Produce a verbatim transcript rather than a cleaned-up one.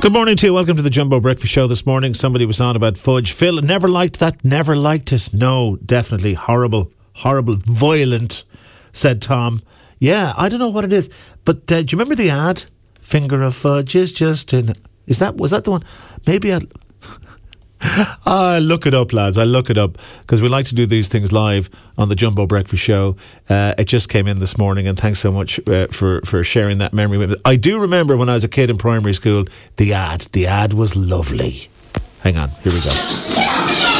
Good morning to you. Welcome to the Jumbo Breakfast Show this morning. Somebody was on about fudge. Phil, never liked that, never liked it. No, definitely horrible, horrible, violent, said Tom. Yeah, I don't know what it is. But uh, do you remember the ad? Finger of fudge is just in... Is that, was that the one? Maybe I'll... Ah, look it up, lads. I'll look it up because we like to do these things live on the Jumbo Breakfast Show. Uh, it just came in this morning, and thanks so much uh, for, for sharing that memory with me. I do remember when I was a kid in primary school, the ad. The ad was lovely. Hang on, here we go.